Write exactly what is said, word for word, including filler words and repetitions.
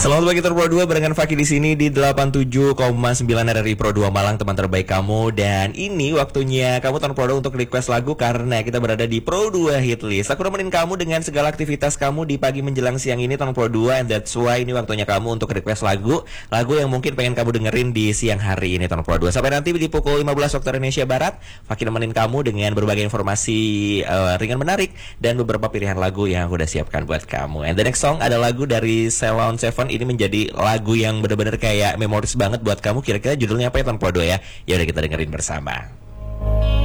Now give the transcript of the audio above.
Selamat pagi Pro dua barengan Fakih di sini di delapan puluh tujuh koma sembilan R R I Pro dua Malang, teman terbaik kamu. Dan ini waktunya kamu Ton Pro dua untuk request lagu karena kita berada di Pro dua Hit List. Aku nemenin kamu dengan segala aktivitas kamu di pagi menjelang siang ini Ton Pro dua, and that's why ini waktunya kamu untuk request lagu Lagu yang mungkin pengen kamu dengerin di siang hari ini Ton Pro dua. Sampai nanti di pukul lima belas waktu Indonesia Barat, Fakih nemenin kamu dengan berbagai informasi uh, ringan menarik dan beberapa pilihan lagu yang aku udah siapkan buat kamu. And the next song ada lagu dari Ceylon Seven. Ini menjadi lagu yang benar-benar kayak memoris banget buat kamu. Kira-kira judulnya apa ya Ton Pro dua ya? Ya udah kita dengerin bersama.